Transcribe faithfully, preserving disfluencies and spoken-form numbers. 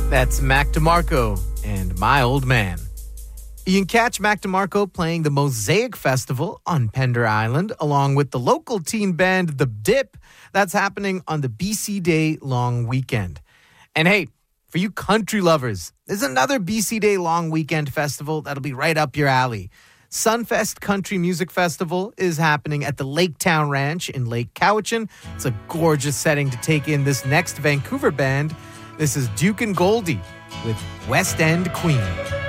That's Mac DeMarco and My Old Man. You can catch Mac DeMarco playing the Mosaic Festival on Pender Island, along with the local teen band The Dip. That's happening on the B C Day long weekend. And hey, for you country lovers, there's another B C Day long weekend festival that'll be right up your alley. Sunfest Country Music Festival is happening at the Laketown Ranch in Lake Cowichan. It's a gorgeous setting to take in this next Vancouver band. This is Duke and Goldie with West End Queen.